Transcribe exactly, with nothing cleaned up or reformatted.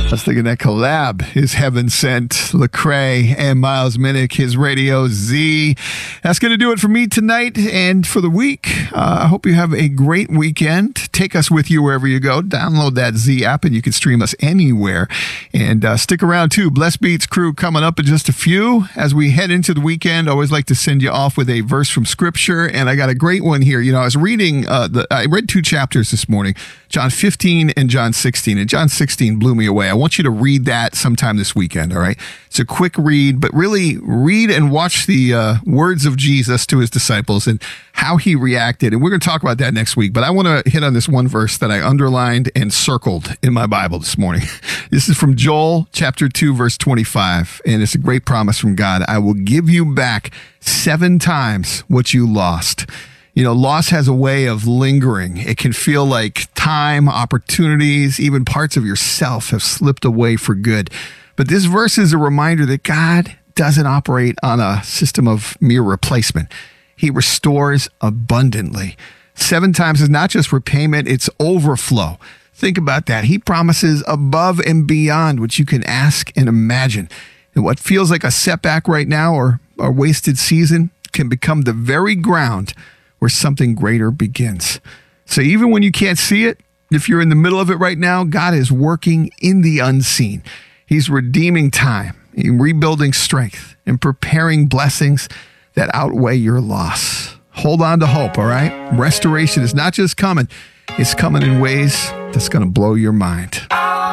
I was thinking that collab is heaven sent. Lecrae and Miles Minnick, his Radio Z. That's going to do it for me tonight and for the week. Uh, I hope you have a great weekend. Take us with you wherever you go. Download that Z app and you can stream us anywhere. And uh, stick around too. Blessed Beats crew coming up in just a few. As we head into the weekend, I always like to send you off with a verse from Scripture. And I got a great one here. You know, I was reading, uh, the, I read two chapters this morning, John fifteen and John sixteen. And John sixteen blew me away. I want you to read that sometime this weekend, all right? It's a quick read, but really read and watch the uh, words of Jesus to his disciples and how he reacted. And we're going to talk about that next week. But I want to hit on this one verse that I underlined and circled in my Bible this morning. This is from Joel chapter two, verse twenty-five. And it's a great promise from God. I will give you back seven times what you lost. You know, loss has a way of lingering. It can feel like time, opportunities, even parts of yourself have slipped away for good. But this verse is a reminder that God doesn't operate on a system of mere replacement. He restores abundantly. Seven times is not just repayment, it's overflow. Think about that. He promises above and beyond what you can ask and imagine. And what feels like a setback right now or a wasted season can become the very ground where something greater begins. So even when you can't see it, if you're in the middle of it right now, God is working in the unseen. He's redeeming time, rebuilding strength, and preparing blessings that outweigh your loss. Hold on to hope, all right? Restoration is not just coming, it's coming in ways that's going to blow your mind.